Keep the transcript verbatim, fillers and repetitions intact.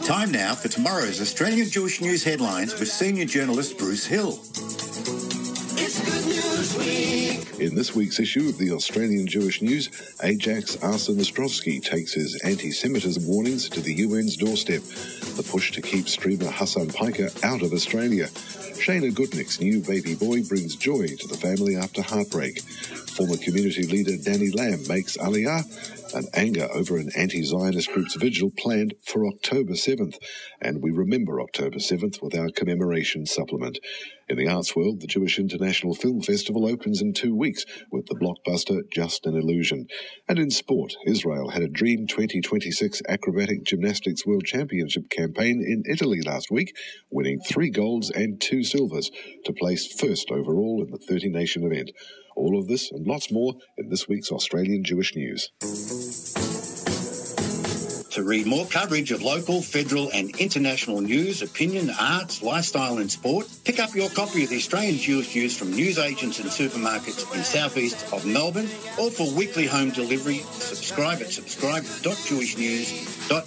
Time now for tomorrow's Australian Jewish News headlines with senior journalist Bruce Hill. It's Good News Week. In this week's issue of the Australian Jewish News, Ajax Arsen Ostrovsky takes his anti-Semitism warnings to the U N's doorstep. The push to keep streamer Hassan Piker out of Australia. Shayna Goodnick's new baby boy brings joy to the family after heartbreak. Former community leader Danny Lamb makes aliyah, and anger over an anti-Zionist group's vigil planned for October seventh. And we remember October seventh with our commemoration supplement. In the arts world, the Jewish International Film Festival opens in two weeks with the blockbuster Just an Illusion. And in sport, Israel had a Dream twenty twenty-six Acrobatic Gymnastics World Championship campaign in Italy last week, winning three golds and two silvers to place first overall in the thirty-nation event. All of this and lots more in this week's Australian Jewish News. To read more coverage of local, federal and international news, opinion, arts, lifestyle and sport, pick up your copy of the Australian Jewish News from newsagents and supermarkets in southeast of Melbourne, or for weekly home delivery, subscribe at subscribe dot jewish news dot